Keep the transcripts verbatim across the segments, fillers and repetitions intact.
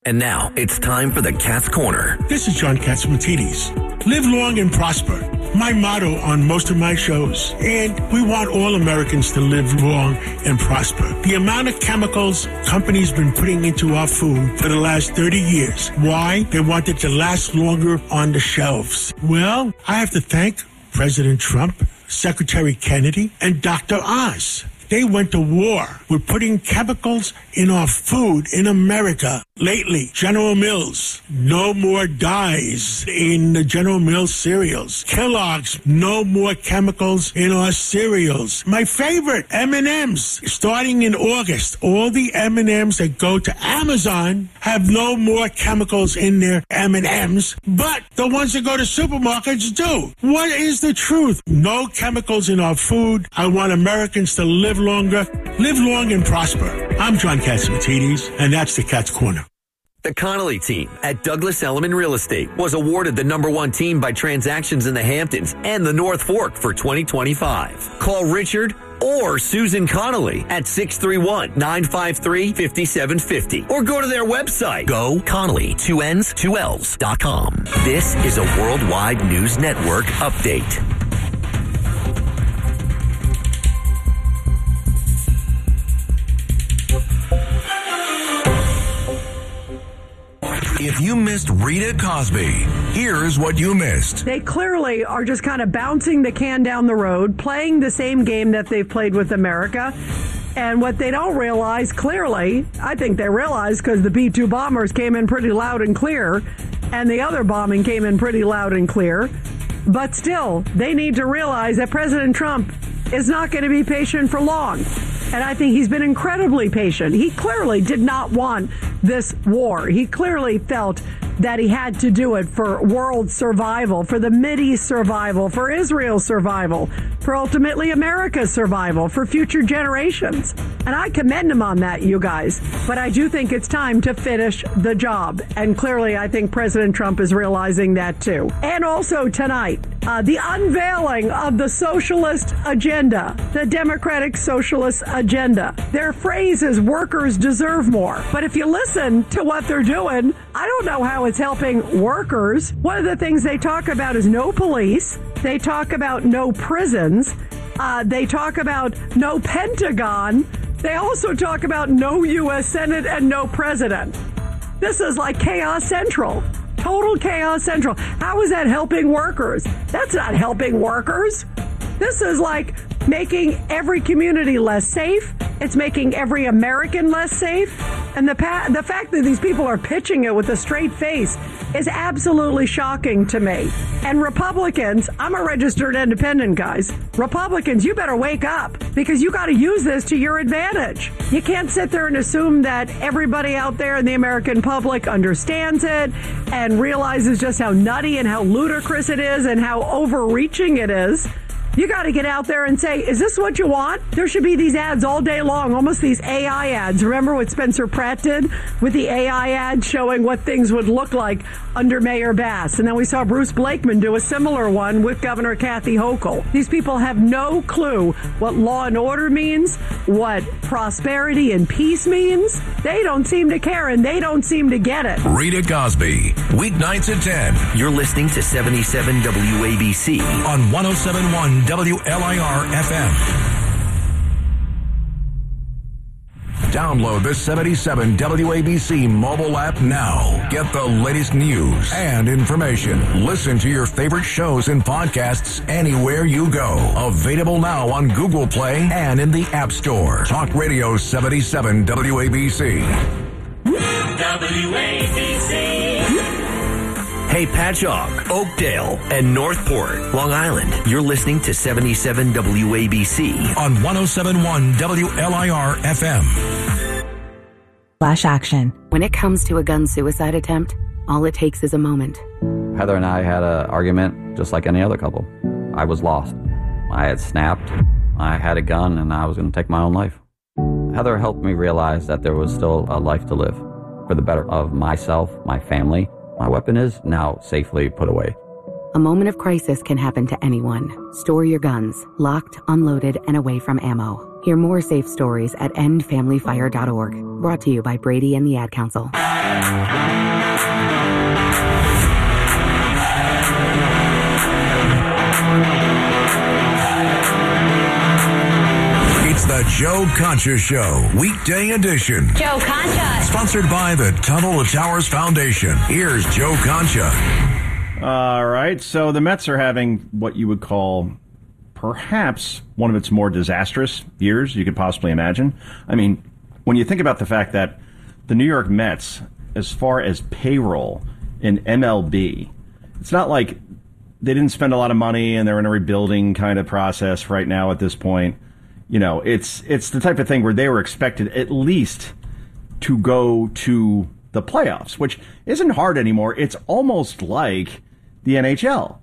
And now it's time for the Cat's Corner. This is John Catsimatidis. Live long and prosper. My motto on most of my shows. And we want all Americans to live long and prosper. The amount of chemicals companies been putting into our food for the last thirty years. Why? They want it to last longer on the shelves. Well, I have to thank President Trump, Secretary Kennedy, and Doctor Oz. They went to war with putting chemicals in our food in America. Lately, General Mills, no more dyes in the General Mills cereals. Kellogg's, no more chemicals in our cereals. My favorite, M and M's. Starting in August, all the M and M's that go to Amazon have no more chemicals in their M and M's, but the ones that go to supermarkets do. What is the truth? No chemicals in our food. I want Americans to live longer, live long and prosper. I'm John Catsimatidis, and that's the Cat's Corner. The Connolly team at Douglas Elliman Real Estate was awarded the number one team by transactions in the Hamptons and the North Fork for twenty twenty-five. Call Richard or Susan Connolly at six three one, nine five three, five seven five zero or go to their website, go Connolly, two N's, two L's dot com. This is a Worldwide News Network update. If you missed Rita Cosby, here's what you missed. They clearly are just kind of bouncing the can down the road, playing the same game that they've played with America. And what they don't realize, clearly, I think they realize because the B two bombers came in pretty loud and clear, and the other bombing came in pretty loud and clear. But still, they need to realize that President Trump is not going to be patient for long. And I think he's been incredibly patient. He clearly did not want this war. He clearly felt that he had to do it for world survival, for the Mideast survival, for Israel's survival, for ultimately America's survival, for future generations. And I commend him on that, you guys. But I do think it's time to finish the job. And clearly, I think President Trump is realizing that too. And also tonight, uh, the unveiling of the socialist agenda, the Democratic Socialist agenda. Their phrase is workers deserve more. But if you listen to what they're doing, I don't know how it's helping workers. One of the things they talk about is no police. They talk about no prisons. Uh, they talk about no Pentagon. They also talk about no U S Senate and no president. This is like chaos central. Total chaos central. How is that helping workers? That's not helping workers. This is like making every community less safe. It's making every American less safe. And the pa- the fact that these people are pitching it with a straight face is absolutely shocking to me. And Republicans, I'm a registered independent, guys. Republicans, you better wake up because you got to use this to your advantage. You can't sit there and assume that everybody out there in the American public understands it and realizes just how nutty and how ludicrous it is and how overreaching it is. You got to get out there and say, is this what you want? There should be these ads all day long, almost these A I ads. Remember what Spencer Pratt did with the A I ads showing what things would look like under Mayor Bass? And then we saw Bruce Blakeman do a similar one with Governor Kathy Hochul. These people have no clue what law and order means, what prosperity and peace means. They don't seem to care, and they don't seem to get it. Rita Cosby, weeknights at ten. You're listening to seventy-seven W A B C on one oh seven point one W L I R F M. Download the seventy-seven W A B C mobile app now. Get the latest news and information. Listen to your favorite shows and podcasts anywhere you go. Available now on Google Play and in the App Store. Talk Radio seventy-seven W A B C. W A B C. Hey, Patchogue, Oakdale, and Northport, Long Island. You're listening to seventy-seven W A B C on one oh seven point one W L I R F M. Flash action. When it comes to a gun suicide attempt, all it takes is a moment. Heather and I had an argument just like any other couple. I was lost. I had snapped. I had a gun, and I was going to take my own life. Heather helped me realize that there was still a life to live for the better of myself, my family. My weapon is now safely put away. A moment of crisis can happen to anyone. Store your guns, locked, unloaded, and away from ammo. Hear more safe stories at end family fire dot org. Brought to you by Brady and the Ad Council. It's the Joe Concha Show, weekday edition. Joe Concha. Sponsored by the Tunnel to Towers Foundation. Here's Joe Concha. All right, so the Mets are having what you would call perhaps one of its more disastrous years you could possibly imagine. I mean, when you think about the fact that the New York Mets, as far as payroll in M L B, it's not like they didn't spend a lot of money and they're in a rebuilding kind of process right now at this point. You know, it's it's the type of thing where they were expected at least to go to the playoffs, which isn't hard anymore. It's almost like the N H L.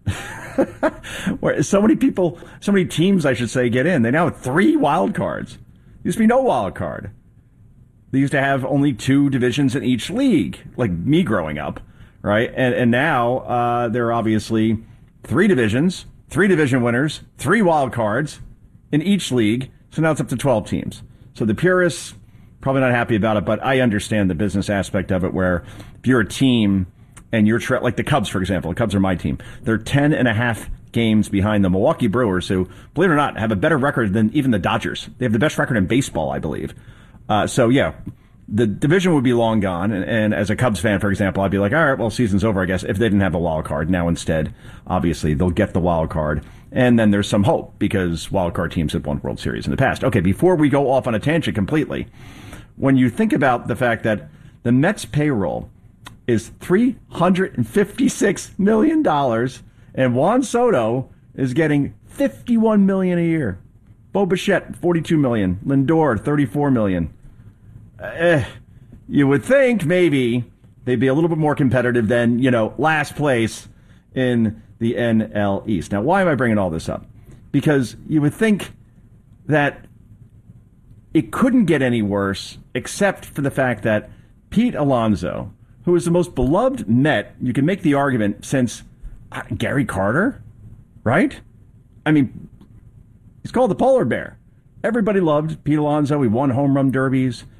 Where so many people, so many teams, I should say, get in. They now have three wild cards. There used to be no wild card. They used to have only two divisions in each league, like me growing up, right? And and now uh, there are obviously three divisions, three division winners, three wild cards in each league. So now it's up to twelve teams. So the purists probably not happy about it, but I understand the business aspect of it, where if you're a team and you're tra- like the Cubs, for example, the Cubs are my team. They're ten and a half games behind the Milwaukee Brewers, who, believe it or not, have a better record than even the Dodgers. They have the best record in baseball, I believe. Uh, so, yeah, the division would be long gone. And, and as a Cubs fan, for example, I'd be like, all right, well, season's over, I guess, if they didn't have a wild card. Now, instead, obviously, they'll get the wild card. And then there's some hope because wild card teams have won World Series in the past. Okay, before we go off on a tangent completely, when you think about the fact that the Mets payroll is three hundred fifty-six million dollars and Juan Soto is getting fifty-one million dollars a year. Bo Bichette, forty-two million dollars. Lindor, thirty-four million dollars. Eh, you would think maybe they'd be a little bit more competitive than, you know, last place in the N L East. Now, why am I bringing all this up? Because you would think that it couldn't get any worse except for the fact that Pete Alonso, who is the most beloved Met, you can make the argument, since uh, Gary Carter, right? I mean, he's called the polar bear. Everybody loved Pete Alonso. He won home run derbies.